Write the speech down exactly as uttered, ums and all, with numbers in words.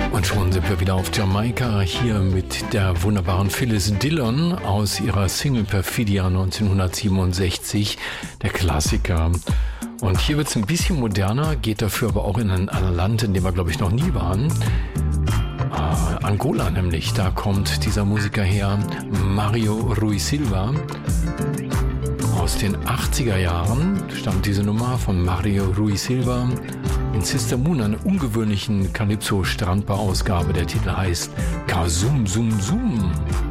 Und schon sind wir wieder auf Jamaika, hier mit der wunderbaren Phyllis Dillon aus ihrer Single Perfidia neunzehnhundertsiebenundsechzig, der Klassiker. Und hier wird es ein bisschen moderner, geht dafür aber auch in ein Land, in dem wir, glaube ich, noch nie waren. Äh, Angola nämlich, da kommt dieser Musiker her, Mario Rui Silva. Aus den achtziger Jahren stammt diese Nummer von Mario Rui Silva in Sister Moon, einer ungewöhnlichen Calypso-Strandbar-Ausgabe. Der Titel heißt Kasum Sum Sum.